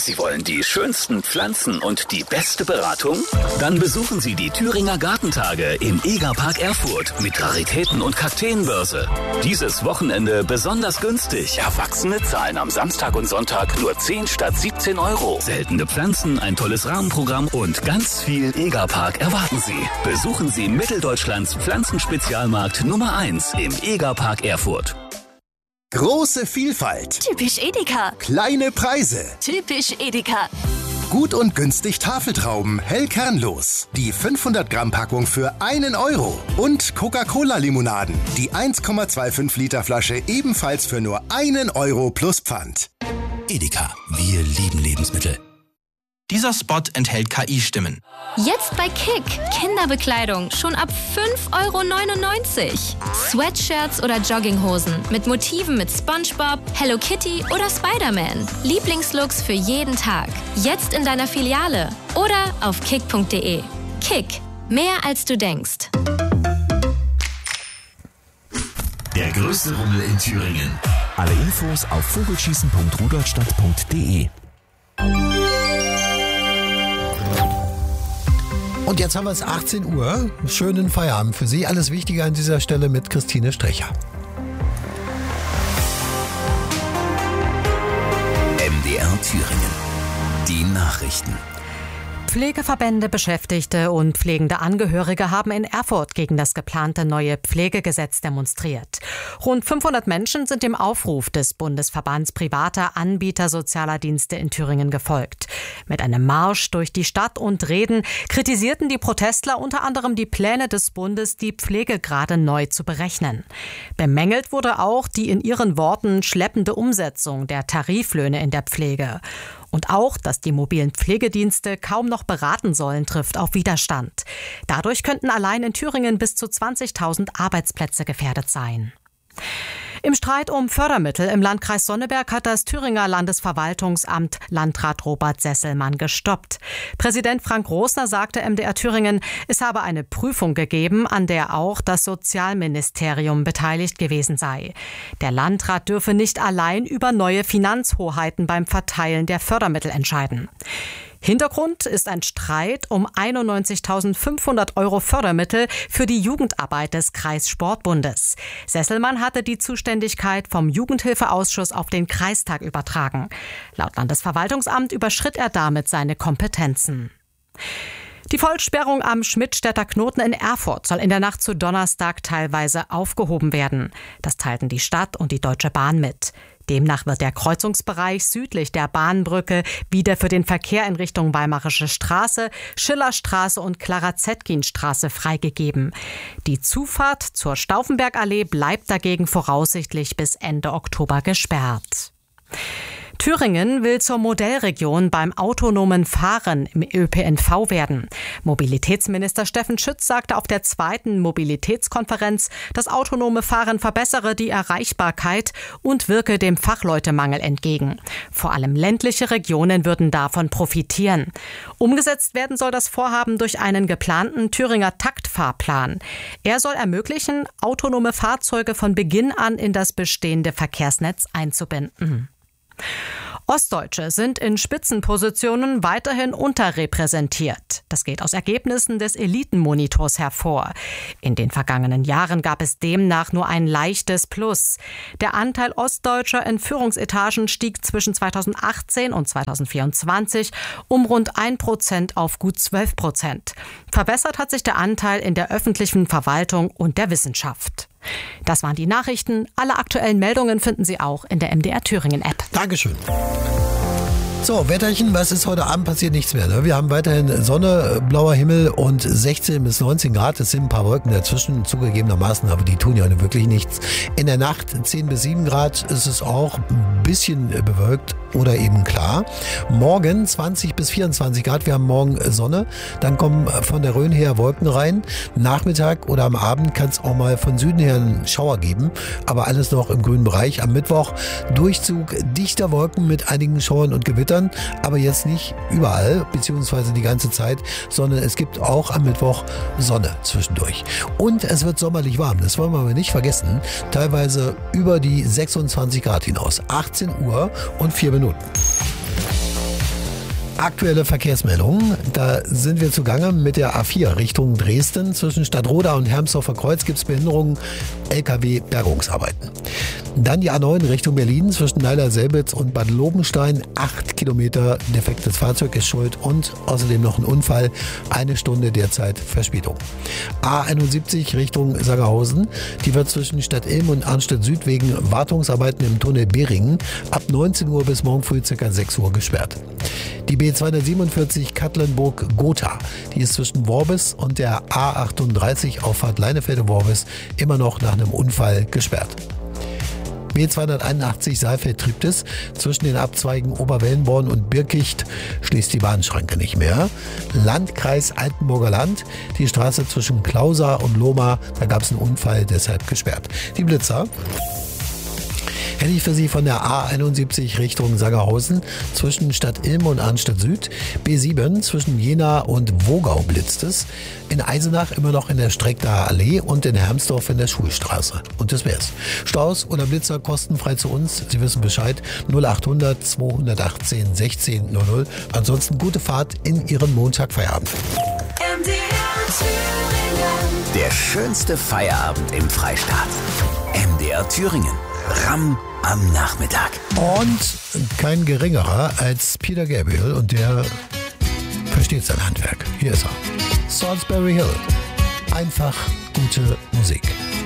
Sie wollen die schönsten Pflanzen und die beste Beratung? Dann besuchen Sie die Thüringer Gartentage im Egerpark Erfurt mit Raritäten und Kakteenbörse. Dieses Wochenende besonders günstig. Erwachsene zahlen am Samstag und Sonntag nur 10 statt 17 Euro. Seltene Pflanzen, ein tolles Rahmenprogramm und ganz viel Egerpark erwarten Sie. Besuchen Sie Mitteldeutschlands Pflanzenspezialmarkt Nummer 1 im Egerpark Erfurt. Große Vielfalt. Typisch Edeka. Kleine Preise. Typisch Edeka. Gut und günstig Tafeltrauben, hell kernlos. Die 500 Gramm Packung für 1 Euro. Und Coca-Cola-Limonaden. Die 1,25 Liter Flasche ebenfalls für nur 1 Euro plus Pfand. Edeka, wir lieben Lebensmittel. Dieser Spot enthält KI-Stimmen. Jetzt bei Kick. Kinderbekleidung schon ab 5,99 €. Sweatshirts oder Jogginghosen mit Motiven mit SpongeBob, Hello Kitty oder Spider-Man. Lieblingslooks für jeden Tag. Jetzt in deiner Filiale oder auf kick.de. Kick. Mehr als du denkst. Der größte Rummel in Thüringen. Alle Infos auf vogelschießen.rudolstadt.de. Und jetzt haben wir es 18 Uhr. Schönen Feierabend für Sie. Alles Wichtige an dieser Stelle mit Christine Strecher. MDR Thüringen. Die Nachrichten. Pflegeverbände, Beschäftigte und pflegende Angehörige haben in Erfurt gegen das geplante neue Pflegegesetz demonstriert. Rund 500 Menschen sind dem Aufruf des Bundesverbands privater Anbieter sozialer Dienste in Thüringen gefolgt. Mit einem Marsch durch die Stadt und Reden kritisierten die Protestler unter anderem die Pläne des Bundes, die Pflegegrade neu zu berechnen. Bemängelt wurde auch die in ihren Worten schleppende Umsetzung der Tariflöhne in der Pflege. Und auch, dass die mobilen Pflegedienste kaum noch beraten sollen, trifft auf Widerstand. Dadurch könnten allein in Thüringen bis zu 20.000 Arbeitsplätze gefährdet sein. Im Streit um Fördermittel im Landkreis Sonneberg hat das Thüringer Landesverwaltungsamt Landrat Robert Sesselmann gestoppt. Präsident Frank Rosner sagte MDR Thüringen, es habe eine Prüfung gegeben, an der auch das Sozialministerium beteiligt gewesen sei. Der Landrat dürfe nicht allein über neue Finanzhoheiten beim Verteilen der Fördermittel entscheiden. Hintergrund ist ein Streit um 91.500 € Fördermittel für die Jugendarbeit des Kreissportbundes. Sesselmann hatte die Zuständigkeit vom Jugendhilfeausschuss auf den Kreistag übertragen. Laut Landesverwaltungsamt überschritt er damit seine Kompetenzen. Die Vollsperrung am Schmidtstädter Knoten in Erfurt soll in der Nacht zu Donnerstag teilweise aufgehoben werden. Das teilten die Stadt und die Deutsche Bahn mit. Demnach wird der Kreuzungsbereich südlich der Bahnbrücke wieder für den Verkehr in Richtung Weimarische Straße, Schillerstraße und Clara-Zetkin-Straße freigegeben. Die Zufahrt zur Stauffenbergallee bleibt dagegen voraussichtlich bis Ende Oktober gesperrt. Thüringen will zur Modellregion beim autonomen Fahren im ÖPNV werden. Mobilitätsminister Steffen Schütz sagte auf der 2. Mobilitätskonferenz, das autonome Fahren verbessere die Erreichbarkeit und wirke dem Fachleutemangel entgegen. Vor allem ländliche Regionen würden davon profitieren. Umgesetzt werden soll das Vorhaben durch einen geplanten Thüringer Taktfahrplan. Er soll ermöglichen, autonome Fahrzeuge von Beginn an in das bestehende Verkehrsnetz einzubinden. Ostdeutsche sind in Spitzenpositionen weiterhin unterrepräsentiert. Das geht aus Ergebnissen des Elitenmonitors hervor. In den vergangenen Jahren gab es demnach nur ein leichtes Plus. Der Anteil Ostdeutscher in Führungsetagen stieg zwischen 2018 und 2024 um rund 1% auf gut 12%. Verbessert hat sich der Anteil in der öffentlichen Verwaltung und der Wissenschaft. Das waren die Nachrichten. Alle aktuellen Meldungen finden Sie auch in der MDR Thüringen App. Dankeschön. So, Wetterchen, was ist heute Abend passiert? Nichts mehr. Ne? Wir haben weiterhin Sonne, blauer Himmel und 16 bis 19 Grad. Es sind ein paar Wolken dazwischen, zugegebenermaßen, aber die tun ja wirklich nichts. In der Nacht 10 bis 7 Grad ist es auch ein bisschen bewölkt oder eben klar. Morgen 20 bis 24 Grad. Wir haben morgen Sonne. Dann kommen von der Rhön her Wolken rein. Nachmittag oder am Abend kann es auch mal von Süden her einen Schauer geben. Aber alles noch im grünen Bereich. Am Mittwoch Durchzug dichter Wolken mit einigen Schauern und Gewittern. Aber jetzt nicht überall, beziehungsweise die ganze Zeit, sondern es gibt auch am Mittwoch Sonne zwischendurch. Und es wird sommerlich warm, das wollen wir aber nicht vergessen. Teilweise über die 26 Grad hinaus. 18 Uhr und 4 Minuten. Aktuelle Verkehrsmeldungen. Da sind wir zugange mit der A4 Richtung Dresden. Zwischen Stadtroda und Hermsdorfer Kreuz gibt es Behinderungen, LKW-Bergungsarbeiten. Dann die A9 Richtung Berlin zwischen Neider-Selbitz und Bad Lobenstein. 8 Kilometer defektes Fahrzeug ist schuld und außerdem noch ein Unfall. 1 Stunde derzeit Verspätung. A71 Richtung Sangerhausen. Die wird zwischen Stadt Ilm und Arnstedt Süd wegen Wartungsarbeiten im Tunnel Beringen ab 19 Uhr bis morgen früh ca. 6 Uhr gesperrt. Die B247 Katlenburg-Gotha, die ist zwischen Worbis und der A38 Auffahrt Leinefelde-Worbis immer noch nach einem Unfall gesperrt. B281 Saalfeld-Triptis zwischen den Abzweigen Oberwellenborn und Birkicht schließt die Bahnschranke nicht mehr. Landkreis Altenburger Land, die Straße zwischen Klausa und Lohmar, da gab es einen Unfall, deshalb gesperrt. Die Blitzer hätte ich für Sie von der A71 Richtung Sangerhausen zwischen Stadt Ilm und Arnstedt Süd. B7 zwischen Jena und Wogau blitzt es. In Eisenach immer noch in der Streckdaer Allee und in Hermsdorf in der Schulstraße. Und das wär's. Staus oder Blitzer kostenfrei zu uns. Sie wissen Bescheid. 0800 218 16 00. Ansonsten gute Fahrt in Ihren Montagfeierabend. Der schönste Feierabend im Freistaat. MDR Thüringen. Ram am Nachmittag. Und kein geringerer als Peter Gabriel, und der versteht sein Handwerk. Hier ist er. Salisbury Hill. Einfach gute Musik.